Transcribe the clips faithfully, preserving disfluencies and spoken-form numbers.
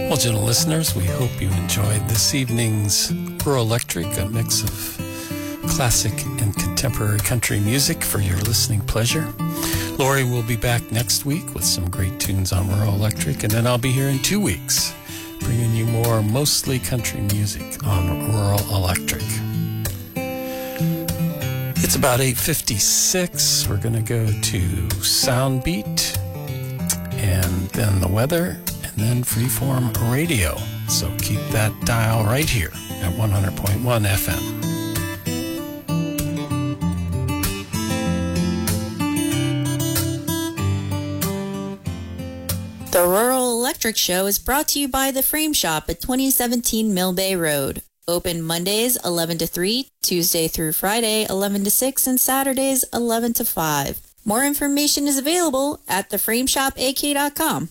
Well, gentle listeners, we hope you enjoyed this evening's Rural Electric, a mix of classic and contemporary country music for your listening pleasure. Lori will be back next week with some great tunes on Rural Electric, and then I'll be here in two weeks bringing you more mostly country music on Rural Electric. It's about eight fifty-six. We're going to go to Soundbeat, and then the weather, and then Freeform Radio. So keep that dial right here at one hundred point one F M. The Rural Electric Show is brought to you by The Frame Shop at twenty seventeen Mill Bay Road. Open Mondays eleven to three, Tuesday through Friday eleven to six, and Saturdays eleven to five. More information is available at the frame shop a k dot com.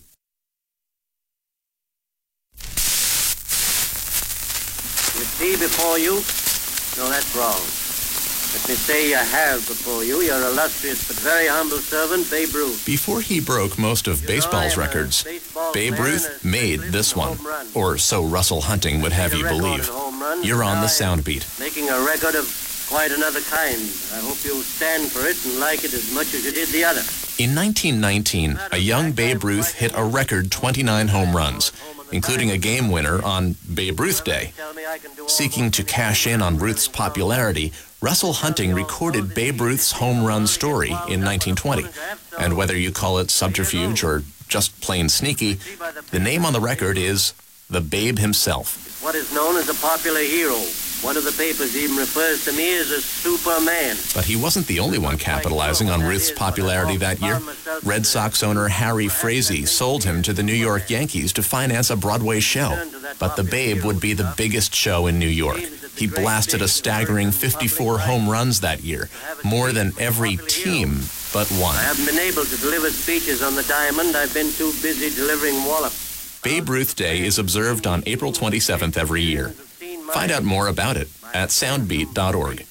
You see before you? No, that's wrong. Let me say you have before you your illustrious but very humble servant, Babe Ruth. Before he broke most of baseball's records, Babe Ruth made this one. Or so Russell Hunting would have you believe. You're on the Soundbeat. Making a record of quite another kind. I hope you'll stand for it and like it as much as you did the other. In nineteen nineteen, a young Babe Ruth hit a record twenty-nine home runs, including a game winner on Babe Ruth Day. Seeking to cash in on Ruth's popularity, Russell Hunting recorded Babe Ruth's home run story in nineteen twenty. And whether you call it subterfuge or just plain sneaky, the name on the record is The Babe Himself. It's what is known as a popular hero. One of the papers even refers to me as a Superman. But he wasn't the only one capitalizing on Ruth's popularity that year. Red Sox owner Harry Frazee sold him to the New York Yankees to finance a Broadway show. But the Babe would be the biggest show in New York. He blasted a staggering fifty-four home runs that year, more than every team but one. I haven't been able to deliver speeches on the diamond. I've been too busy delivering wallops. Babe Ruth Day is observed on April twenty-seventh every year. Find out more about it at soundbeat dot org.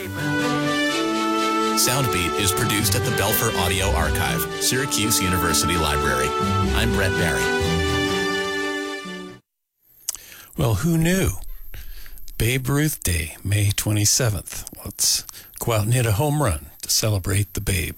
Soundbeat is produced at the Belfer Audio Archive, Syracuse University Library. I'm Brett Barry. Well, who knew? Babe Ruth Day, May twenty-seventh. Let's go out and hit a home run to celebrate the Babe.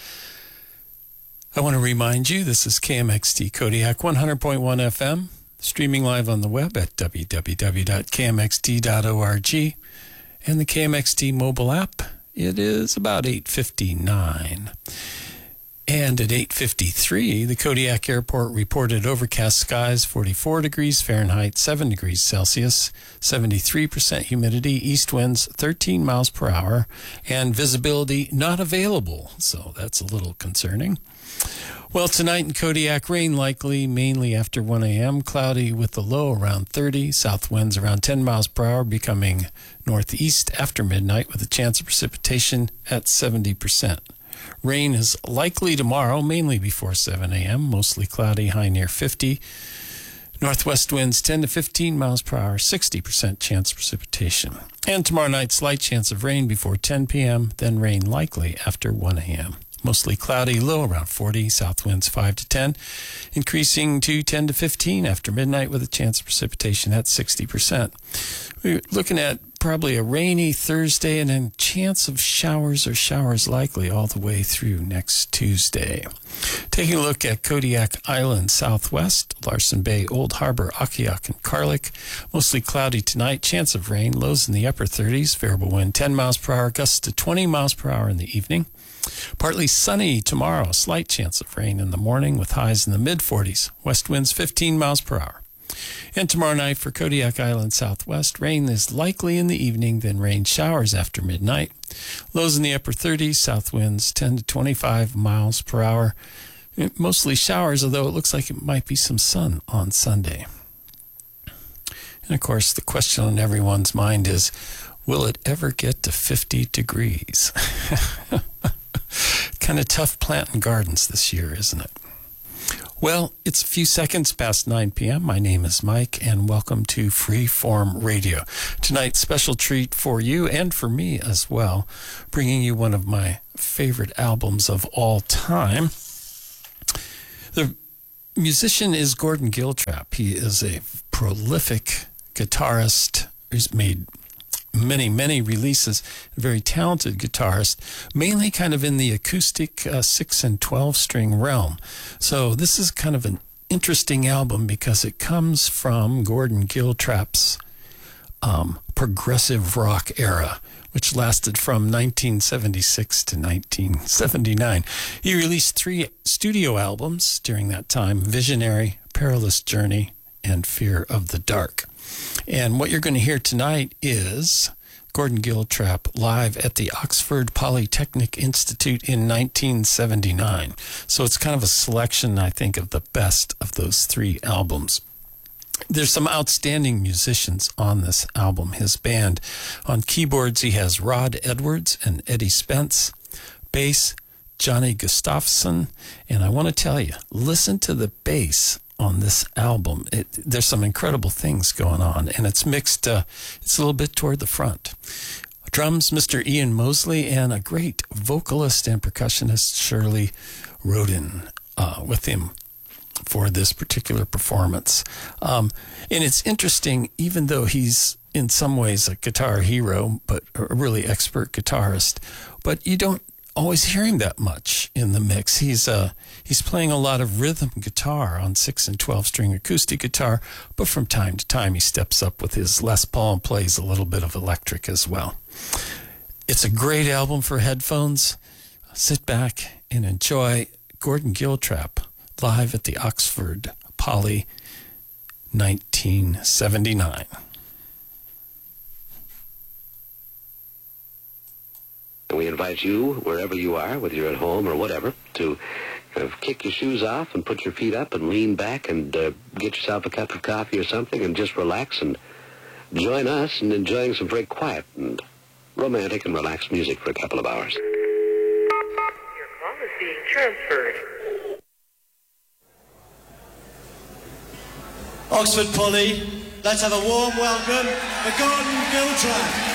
I want to remind you, this is K M X T Kodiak one hundred point one F M, streaming live on the web at w w w dot k m x t dot org, and the K M X T mobile app. It is about eight fifty-nine. And at eight fifty-three, the Kodiak Airport reported overcast skies, forty-four degrees Fahrenheit, seven degrees Celsius, seventy-three percent humidity, east winds thirteen miles per hour, and visibility not available. So that's a little concerning. Well, tonight in Kodiak, rain likely, mainly after one a m, cloudy with the low around thirty, south winds around ten miles per hour, becoming northeast after midnight with a chance of precipitation at seventy percent. Rain is likely tomorrow, mainly before seven a m, mostly cloudy, high near fifty. Northwest winds ten to fifteen miles per hour, sixty percent chance of precipitation. And tomorrow night, slight chance of rain before ten p m, then rain likely after one a m. Mostly cloudy, low around forty, south winds five to ten, increasing to ten to fifteen after midnight with a chance of precipitation at sixty percent. We're looking at probably a rainy Thursday and then chance of showers or showers likely all the way through next Tuesday. Taking a look at Kodiak Island southwest, Larson Bay, Old Harbor, Akiak, and Carlick. Mostly cloudy tonight, chance of rain, lows in the upper thirties, variable wind ten miles per hour, gusts to twenty miles per hour in the evening. Partly sunny tomorrow, slight chance of rain in the morning with highs in the mid forties, west winds fifteen miles per hour. And tomorrow night for Kodiak Island southwest, rain is likely in the evening, then rain showers after midnight. Lows in the upper thirties, south winds ten to twenty-five miles per hour. Mostly showers, although it looks like it might be some sun on Sunday. And of course, the question on everyone's mind is, will it ever get to fifty degrees? Kind of tough planting gardens this year, isn't it? Well, it's a few seconds past nine p m My name is Mike, and welcome to Freeform Radio. Tonight's special treat for you and for me as well, bringing you one of my favorite albums of all time. The musician is Gordon Giltrap. He is a prolific guitarist. He's made many, many releases. A very talented guitarist, mainly kind of in the acoustic uh, six and twelve string realm. So this is kind of an interesting album because it comes from Gordon Giltrap's um, progressive rock era, which lasted from nineteen seventy-six to nineteen seventy-nine. He released three studio albums during that time: Visionary, Perilous Journey, and Fear of the Dark. And what you're going to hear tonight is Gordon Giltrap live at the Oxford Polytechnic Institute in nineteen seventy-nine. So it's kind of a selection, I think, of the best of those three albums. There's some outstanding musicians on this album. His band, on keyboards, he has Rod Edwards and Eddie Spence. Bass, Johnny Gustafson. And I want to tell you, listen to the bass on this album. It, there's some incredible things going on, and it's mixed, uh, it's a little bit toward the front. Drums, Mister Ian Mosley, and a great vocalist and percussionist, Shirley Rodin, uh, with him for this particular performance. Um, and it's interesting, even though he's in some ways a guitar hero, but a really expert guitarist, but you don't always hear him that much in the mix. He's uh, he's playing a lot of rhythm guitar on six and twelve string acoustic guitar, but from time to time he steps up with his Les Paul and plays a little bit of electric as well. It's a great album for headphones. Sit back and enjoy Gordon Giltrap live at the Oxford Poly, nineteen seventy-nine. And we invite you, wherever you are, whether you're at home or whatever, to kind of kick your shoes off and put your feet up and lean back and uh, get yourself a cup of coffee or something and just relax and join us in enjoying some very quiet and romantic and relaxed music for a couple of hours. Your call is being transferred. Oxford Poly, let's have a warm welcome for Gordon Giltrap.